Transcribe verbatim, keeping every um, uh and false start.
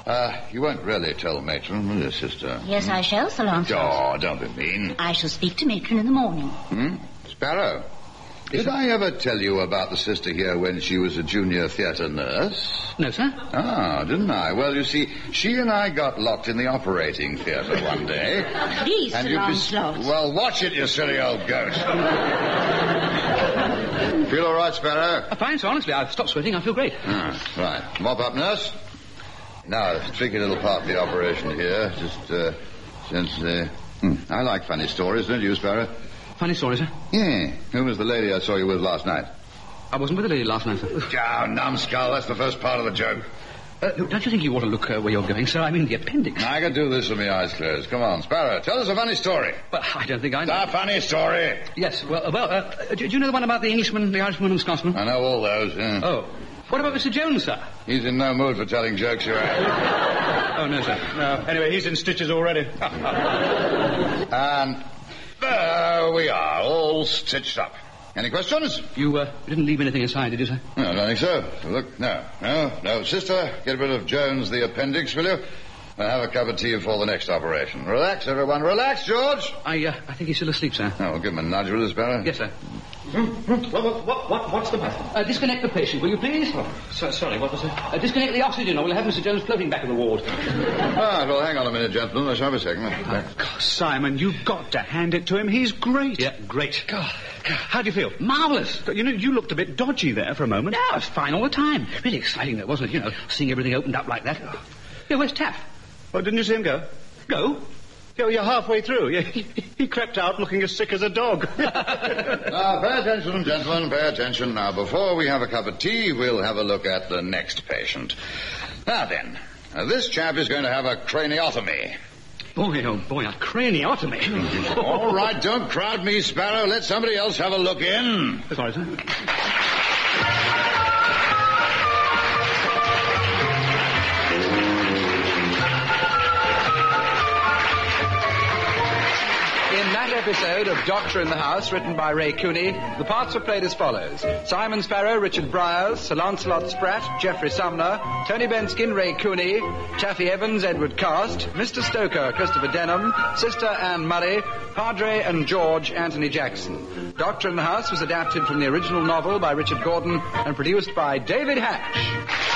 Uh, you won't really tell Matron, will you, sister? Yes, I shall, Sir Lancelot. Oh, don't be mean. I shall speak to Matron in the morning. Hmm? Sparrow, did I ever tell you about the sister here when she was a junior theatre nurse? No, sir. Ah, didn't I? Well, you see, she and I got locked in the operating theatre one day. Please, and Sir Lancelot. Be... Well, watch it, you silly old goat. Feel all right, Sparrow? Uh, fine, sir. Honestly, I've stopped sweating. I feel great. Ah, right. Mop up, nurse. Now, a tricky little part of the operation here. Just, uh, since, uh... Hmm, I like funny stories, don't you, Sparrow? Funny story, sir? Yeah. Who was the lady I saw you with last night? I wasn't with the lady last night, sir. Oh, numbskull, that's the first part of the joke. Uh, don't you think you ought to look uh, where you're going, sir? I mean, the appendix. I can do this with my eyes closed. Come on, Sparrow, tell us a funny story. Well, I don't think I know. A funny story. Yes, well, uh, well uh, do, do you know the one about the Englishman, the Irishman, and the Scotsman? I know all those, yeah. Oh. What about Mister Jones, sir? He's in no mood for telling jokes, you're right. Oh, no, sir. No. Anyway, he's in stitches already. And there we are, all stitched up. Any questions? You uh, didn't leave anything aside, did you, sir? No, I don't think so. Look, no, no, no. Sister, get rid of Jones, the appendix, will you? And have a cup of tea before the next operation. Relax, everyone. Relax, George. I, uh, I think he's still asleep, sir. Oh, we'll give him a nudge, will you, Sparrow? Yes, sir. what, what, what, what's the matter? Uh, disconnect the patient, will you, please? Oh, so, sorry, what was it? Uh, disconnect the oxygen, or we'll have Mister Jones floating back in the ward. Ah, well, hang on a minute, gentlemen. I shall have a second. Oh, God, Simon, you've got to hand it to him. He's great. Yeah, great. God, God, how do you feel? Marvellous. You know, you looked a bit dodgy there for a moment. No, it's fine all the time. Really exciting, though, wasn't it? You know, seeing everything opened up like that. Yeah, where's Taff? Oh, didn't you see him go? Go? You're, you're halfway through. He, he crept out looking as sick as a dog. Now, pay attention, gentlemen, pay attention. Now, before we have a cup of tea, we'll have a look at the next patient. Now then, uh, this chap is going to have a craniotomy. Boy, oh boy, a craniotomy. All right, don't crowd me, Sparrow. Let somebody else have a look in. Sorry, sir. In that episode of Doctor in the House, written by Ray Cooney, the parts were played as follows. Simon Sparrow, Richard Briers, Sir Lancelot Spratt, Geoffrey Sumner, Tony Benskin, Ray Cooney, Taffy Evans, Edward Cast, Mister Stoker, Christopher Denham, Sister Anne Murray, Padre and George, Anthony Jackson. Doctor in the House was adapted from the original novel by Richard Gordon and produced by David Hatch.